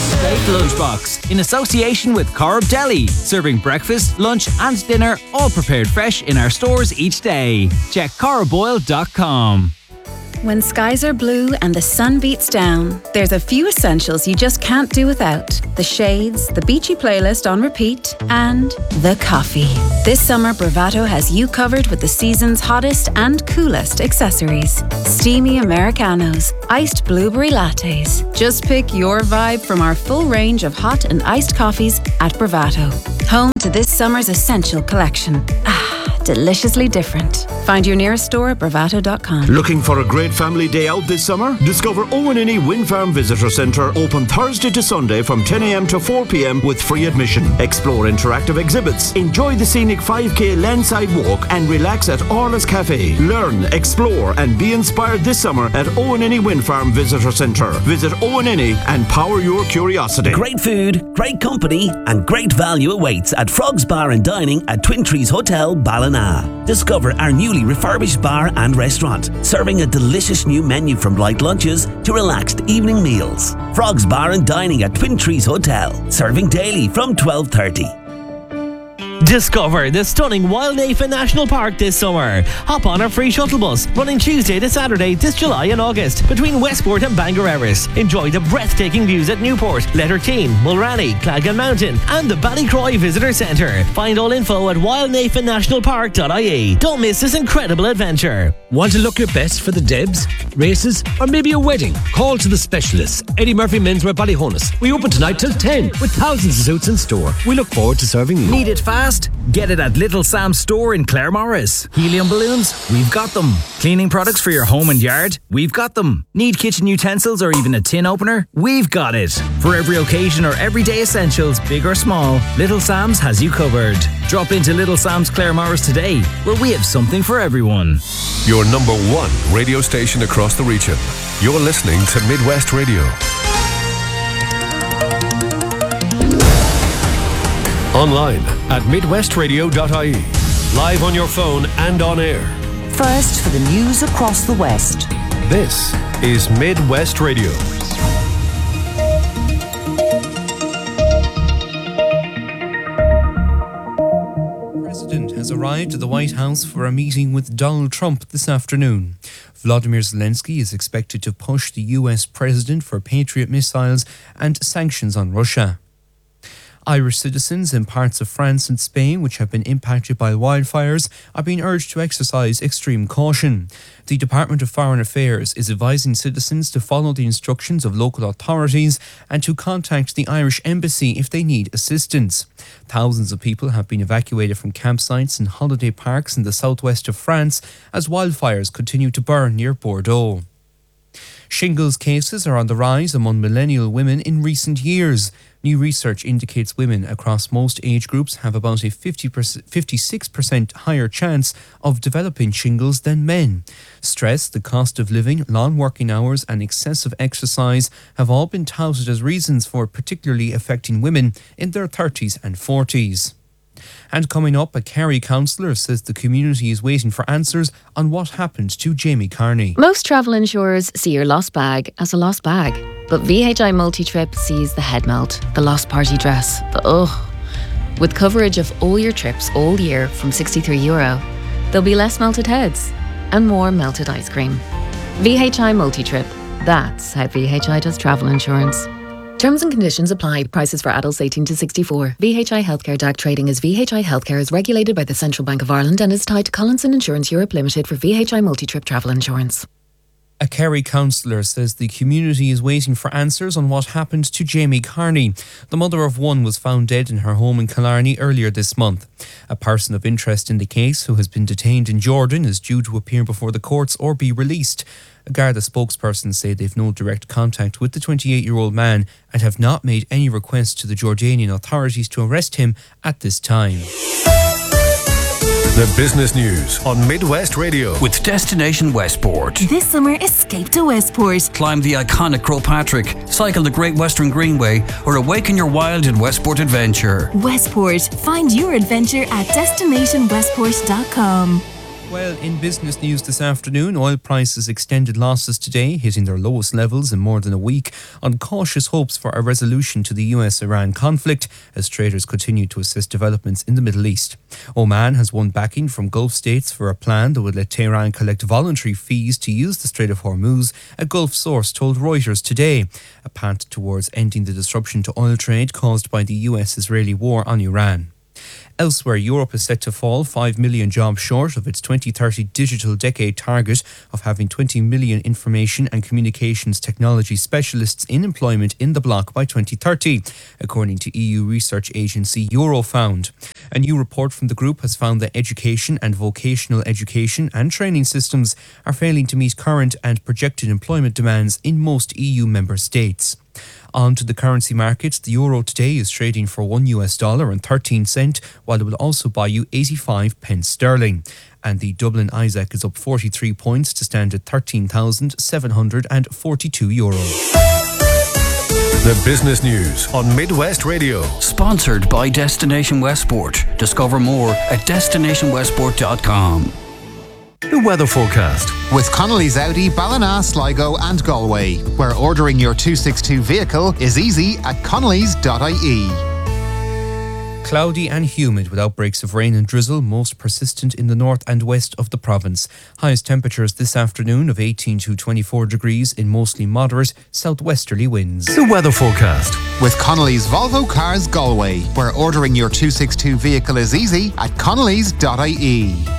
Steak Lunchbox in association with Corrib Deli, serving breakfast, lunch and dinner, all prepared fresh in our stores each day. Check corriboil.com. When skies are blue and the sun beats down, there's a few essentials you just can't do without. The shades, the beachy playlist on repeat, and the coffee. This summer, Bravado has you covered with the season's hottest and coolest accessories. Steamy Americanos, iced blueberry lattes. Just pick your vibe from our full range of hot and iced coffees at Bravado. Home to this summer's essential collection. Deliciously different. Find your nearest store at bravado.com. Looking for a great family day out this summer? Discover Owen Innie Wind Farm Visitor Centre, open Thursday to Sunday from 10 a.m. to 4 p.m. with free admission. Explore interactive exhibits, enjoy the scenic 5k landside walk and relax at Orla's Cafe. Learn, explore and be inspired this summer at Owen Innie Wind Farm Visitor Centre. Visit Owen Innie and power your curiosity. Great food, great company and great value awaits at Frogs Bar and Dining at Twin Trees Hotel, Ballina. Discover our newly refurbished bar and restaurant, serving a delicious new menu from light lunches to relaxed evening meals. Frogs Bar and Dining at Twin Trees Hotel, serving daily from 12:30. Discover the stunning Wildnafen National Park this summer. Hop on our free shuttle bus running Tuesday to Saturday this July and August between Westport and Bangor Erris. Enjoy the breathtaking views at Newport, Letterteen, Mulranny, Clagan Mountain and the Ballycroy Visitor Centre. Find all info at wildnafennationalpark.ie. Don't miss this incredible adventure. Want to look your best for the Debs, races or maybe a wedding? Call to the specialists. Eddie Murphy Menswear Ballyhonus. We open tonight till 10 with thousands of suits in store. We look forward to serving you. Need it fast? Get it at Little Sam's store in Claremorris. Helium balloons? We've got them. Cleaning products for your home and yard? We've got them. Need kitchen utensils or even a tin opener? We've got it. For every occasion or everyday essentials, big or small, Little Sam's has you covered. Drop into Little Sam's Claremorris today, where we have something for everyone. Your number one radio station across the region. You're listening to Midwest Radio. Online at midwestradio.ie. Live on your phone and on air. First for the news across the West. This is Midwest Radio. The President has arrived at the White House for a meeting with Donald Trump this afternoon. Vladimir Zelensky is expected to push the US president for Patriot missiles and sanctions on Russia. Irish citizens in parts of France and Spain which have been impacted by wildfires are being urged to exercise extreme caution. The Department of Foreign Affairs is advising citizens to follow the instructions of local authorities and to contact the Irish Embassy if they need assistance. Thousands of people have been evacuated from campsites and holiday parks in the southwest of France as wildfires continue to burn near Bordeaux. Shingles cases are on the rise among millennial women in recent years. New research indicates women across most age groups have about a 56% higher chance of developing shingles than men. Stress, the cost of living, long working hours and excessive exercise have all been touted as reasons for particularly affecting women in their 30s and 40s. And coming up, a Kerry councillor says the community is waiting for answers on what happened to Jamie Carney. Most travel insurers see your lost bag as a lost bag, but VHI Multi-Trip sees the head melt, the lost party dress, the ugh. With coverage of all your trips all year from €63, there'll be less melted heads and more melted ice cream. VHI Multi-Trip. That's how VHI does travel insurance. Terms and conditions apply. Prices for adults 18 to 64. VHI Healthcare DAC trading as VHI Healthcare is regulated by the Central Bank of Ireland and is tied to Collinson Insurance Europe Limited for VHI Multi-Trip travel insurance. A Kerry councillor says the community is waiting for answers on what happened to Jamie Carney. The mother of one was found dead in her home in Killarney earlier this month. A person of interest in the case who has been detained in Jordan is due to appear before the courts or be released. A Garda spokesperson say they've no direct contact with the 28-year-old man and have not made any requests to the Jordanian authorities to arrest him at this time. The business news on Midwest Radio with Destination Westport. This summer, escape to Westport. Climb the iconic Croagh Patrick, cycle the Great Western Greenway, or awaken your wild in Westport Adventure. Westport. Find your adventure at destinationwestport.com. Well, in business news this afternoon, oil prices extended losses today, hitting their lowest levels in more than a week, on cautious hopes for a resolution to the US-Iran conflict as traders continue to assess developments in the Middle East. Oman has won backing from Gulf states for a plan that would let Tehran collect voluntary fees to use the Strait of Hormuz, a Gulf source told Reuters today, a path towards ending the disruption to oil trade caused by the US-Israeli war on Iran. Elsewhere, Europe is set to fall 5 million jobs short of its 2030 digital decade target of having 20 million information and communications technology specialists in employment in the bloc by 2030, according to EU research agency Eurofound. A new report from the group has found that education and vocational education and training systems are failing to meet current and projected employment demands in most EU member states. On to the currency markets. The euro today is trading for $1.13, while it will also buy you 85 pence sterling. And the Dublin ISAC is up 43 points to stand at €13,742. The business news on Midwest Radio. Sponsored by Destination Westport. Discover more at destinationwestport.com. The weather forecast. With Connolly's Audi, Ballina, Sligo and Galway, where ordering your 262 vehicle is easy at connolly's.ie. Cloudy and humid with outbreaks of rain and drizzle, most persistent in the north and west of the province. Highest temperatures this afternoon of 18 to 24 degrees in mostly moderate southwesterly winds. The weather forecast. With Connolly's Volvo Cars Galway, where ordering your 262 vehicle is easy at connolly's.ie.